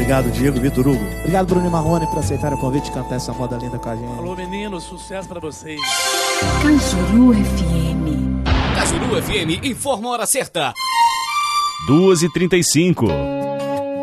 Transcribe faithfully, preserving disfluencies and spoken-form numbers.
Obrigado, Diego, Vitor Hugo. Obrigado, Bruno e Marrone, por aceitar o convite de cantar essa moda linda com a gente. Alô, meninos, sucesso pra vocês. Cajuru F M. Cajuru F M informa a hora certa. duas e trinta e cinco.